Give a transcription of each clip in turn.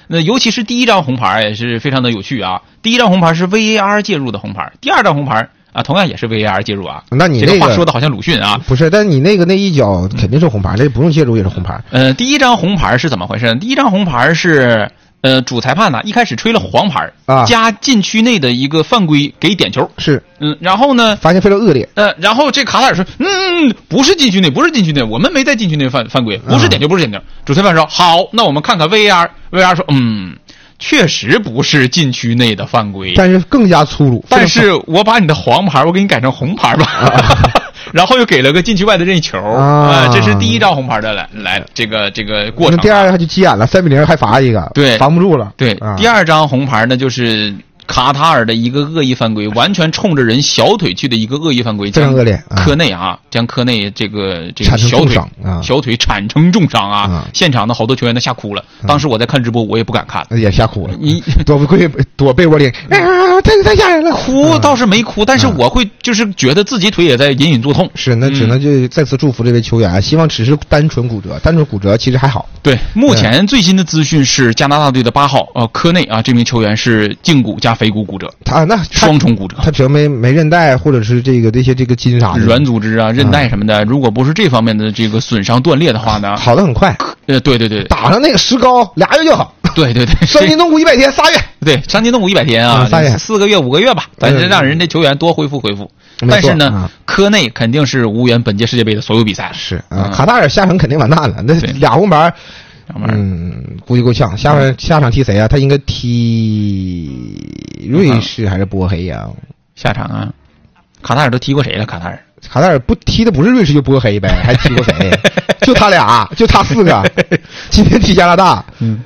那尤其是第一张红牌也是非常的有趣啊。第一张红牌是 VAR 介入的红牌，第二张红牌啊，同样也是 VAR 介入啊。 那你这个话说的好像鲁迅啊， 不是？但你那一脚肯定是红牌，这不用介入也是红牌。 第一张红牌是怎么回事呢？第一张红牌是主裁判呢一开始吹了黄牌啊，加禁区内的一个犯规给点球是， 然后呢发现非常恶劣， 然后这卡塔尔说，不是禁区内，不是禁区内，我们没在禁区内犯规，不是点球，不是点球。主裁判说好，那我们看看 VAR 说确实不是禁区内的犯规， 但是更加粗鲁。 但是我把你的黄牌我给你改成红牌吧。然后又给了个禁区外的任意球这是第一张红牌的来这个过程。 第二他就急眼了，3-0还罚一个， 对， 防不住了。 对，第二张红牌呢就是卡塔尔的一个恶意犯规，完全冲着人小腿去的一个恶意犯规， 非常恶劣。 科内将科内这个小腿铲成重伤啊！现场的好多球员都吓哭了。当时我在看直播，我也不敢看， 也吓哭了。你躲被窝里，太吓人了。 哭倒是没哭，但是我会就是觉得自己腿也在隐隐作痛。 是，那只能就再次祝福这位球员，希望只是单纯骨折其实还好。 对，目前最新的资讯是加拿大队的8号科内这名球员是胫骨加腓骨骨折， 他双重骨折， 他只要没韧带或者是这些筋啥的软组织啊、韧带什么的，如果不是这方面的这个损伤断裂的话呢， 好的很快。 对， 打上那个石膏2月就好。 对， 伤筋动骨100天，3月。 对，伤筋动骨100天啊，3月4个月5个月吧，反正让人这球员多恢复。但是呢，科内肯定是无缘本届世界杯的所有比赛了。 是卡塔尔下场肯定完蛋了，那俩红牌。估计够呛。下场踢谁啊？他应该踢瑞士还是波黑呀？ 下场啊，卡塔尔都踢过谁了？卡塔尔不踢的不是瑞士就波黑呗，还踢过谁？就他俩，就差4个。今天踢加拿大。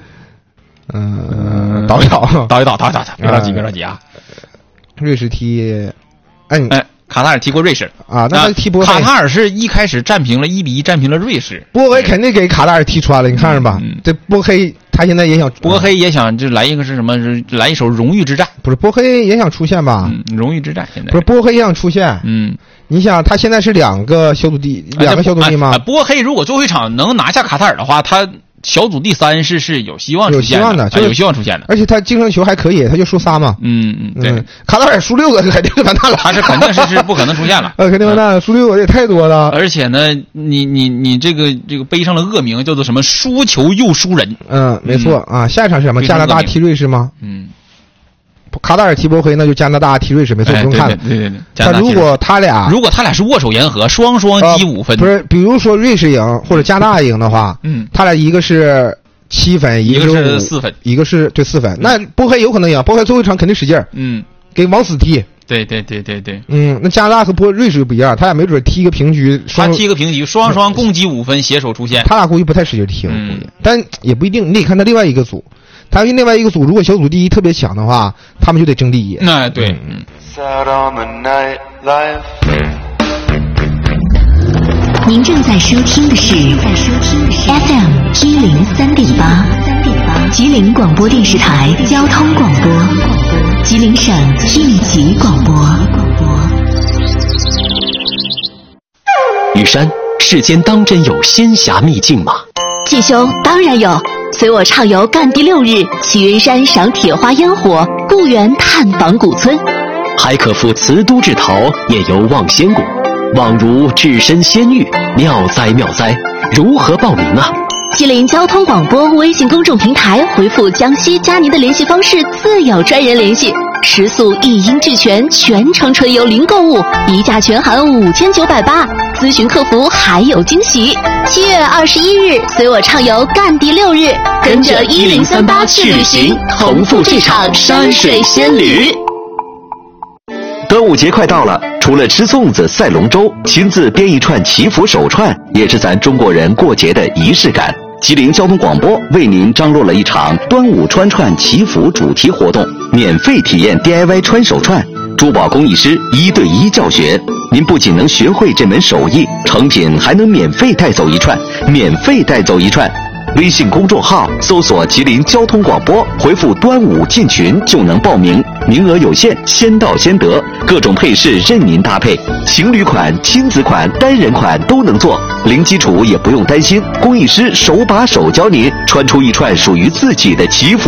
倒一倒，别着急啊！瑞士踢， 卡塔尔踢过瑞士啊，那他踢波黑。 卡塔尔是一开始1-1战平了瑞士， 波黑肯定给卡塔尔踢穿了，你看着吧。这波黑他现在也想， 波黑也想就来一个是什么？来一手荣誉之战？ 不是，波黑也想出现吧？ 荣誉之战现在不是波黑也想出现。你想他现在是2个小组第吗？ 波黑如果最后一场能拿下卡塔尔的话，他小组第3是有希望出现的，有希望出现的。 而且他净胜球还可以，他就输3嘛。 对， 卡塔尔输6个肯定完蛋了， 他是肯定是不可能出现了。 肯定完蛋了，输6个也太多了。 而且呢，你这个背上了恶名，叫做什么？输球又输人。 没错啊。下一场是什么？加拿大踢瑞士吗？卡塔尔踢波黑，那就加拿大踢瑞士，没错，不用看了。 对。 但如果他俩是握手言和，双积5分， 不是，比如说瑞士赢或者加拿大赢的话，他俩一个是7分， 一个是4分， 一个是4分。那波黑有可能赢，波黑最后一场肯定使劲儿，给往死踢。 对。 那加拿大和瑞士又不一样，他俩没准踢个平局， 双共计5分，携手出线。 他俩估计不太使劲踢，但也不一定，你得看他另外一个组。他另外一个组如果小组第一特别强的话，他们就得争第一。 对。 您正在收听的是 FM 103.8吉林广播电视台交通广播，吉林省应急广播。 雨山，世间当真有仙侠秘境吗？ 季兄，当然有。随我畅游赣第6日，齐云山赏铁花烟火，故园探访古村， 还可赴慈都至陶，夜游望仙谷，宛如置身仙域，妙哉！如何报名啊？ 吉林交通广播微信公众平台回复江西加您的联系方式，自有专人联系。食宿一应俱全，全程纯游零购物，一价全含5980，咨询客服还有惊喜。7月21日，随我畅游赣第6日，跟着1038去旅行，同赴这场山水仙旅。 端午节快到了，除了吃粽子、赛龙舟，亲自编一串祈福手串，也是咱中国人过节的仪式感。吉林交通广播为您张罗了一场端午穿串祈福主题活动，免费体验 DIY 穿手串，珠宝工艺师1对1教学。您不仅能学会这门手艺，成品还能免费带走一串，微信公众号搜索吉林交通广播，回复端午进群就能报名，名额有限，先到先得，各种配饰任您搭配，情侣款、亲子款、单人款都能做，零基础也不用担心，工艺师手把手教您穿出一串属于自己的祈福